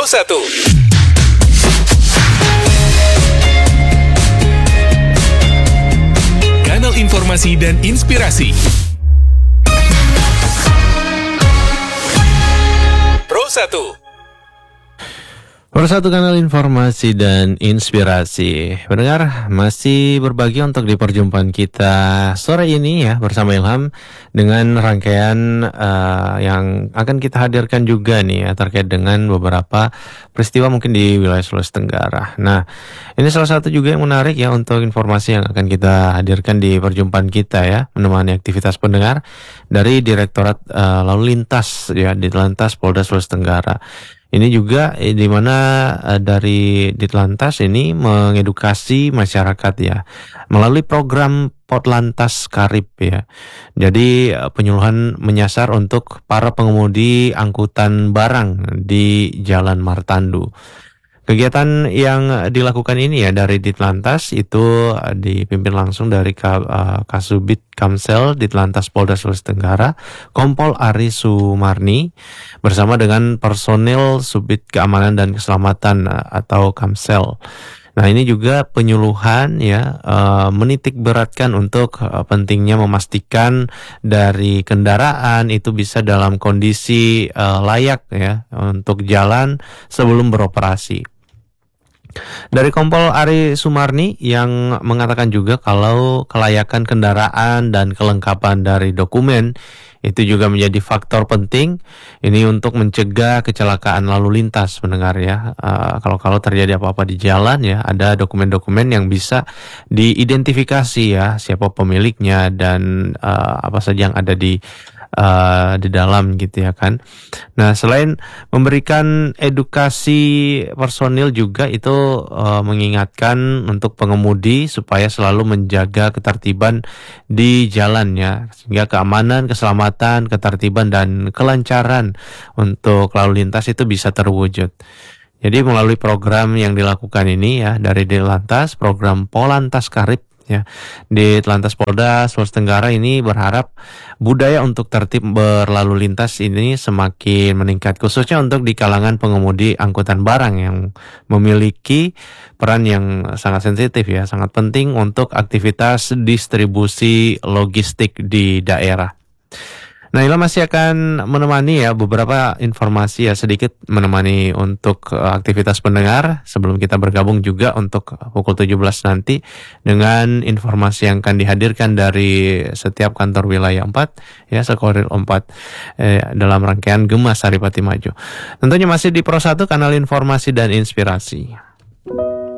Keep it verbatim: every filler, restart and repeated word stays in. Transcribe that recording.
Pro satu. Kanal informasi dan inspirasi. Pro satu. Pro satu kanal informasi dan inspirasi. Pendengar, masih berbagi untuk di perjumpaan kita sore ini ya bersama Ilham dengan rangkaian uh, yang akan kita hadirkan juga nih ya terkait dengan beberapa peristiwa mungkin di wilayah Sulawesi Tenggara. Nah, ini salah satu juga yang menarik ya untuk informasi yang akan kita hadirkan di perjumpaan kita ya, menemani aktivitas pendengar dari Direktorat uh, Lalu Lintas ya di Ditlantas Polda Sulawesi Tenggara. Ini juga eh, di mana eh, dari Ditlantas ini mengedukasi masyarakat ya melalui program Potlantas Karib ya. Jadi eh, penyuluhan menyasar untuk para pengemudi angkutan barang di Jalan Martandu. Kegiatan yang dilakukan ini ya dari Ditlantas itu dipimpin langsung dari Kasubit Kamsel Ditlantas Polda Sulawesi Tenggara, Kompol Ari Sumarni bersama dengan personil Subit Keamanan dan Keselamatan atau Kamsel. Nah, ini juga penyuluhan ya uh, menitik beratkan untuk uh, pentingnya memastikan dari kendaraan itu bisa dalam kondisi uh, layak ya untuk jalan sebelum beroperasi. Dari Kompol Ari Sumarni yang mengatakan juga kalau kelayakan kendaraan dan kelengkapan dari dokumen itu juga menjadi faktor penting ini untuk mencegah kecelakaan lalu lintas pendengar ya. Uh, kalau-kalau terjadi apa-apa di jalan ya ada dokumen-dokumen yang bisa diidentifikasi ya siapa pemiliknya dan uh, apa saja yang ada di Uh, di dalam gitu ya kan. Nah, selain memberikan edukasi personil juga itu uh, mengingatkan untuk pengemudi supaya selalu menjaga ketertiban di jalan ya, sehingga keamanan, keselamatan, ketertiban dan kelancaran untuk lalu lintas itu bisa terwujud. Jadi melalui program yang dilakukan ini ya dari Ditlantas, program Polantas Karib ya di Ditlantas Polda Sulawesi Tenggara ini berharap budaya untuk tertib berlalu lintas ini semakin meningkat khususnya untuk di kalangan pengemudi angkutan barang yang memiliki peran yang sangat sensitif ya, sangat penting untuk aktivitas distribusi logistik di daerah. Nah, Ila masih akan menemani ya beberapa informasi ya sedikit menemani untuk uh, aktivitas pendengar sebelum kita bergabung juga untuk pukul tujuh belas nanti dengan informasi yang akan dihadirkan dari setiap kantor wilayah empat ya Sekoril empat eh, dalam rangkaian Gemas Saripati Maju. Tentunya masih di Pro satu kanal informasi dan inspirasi.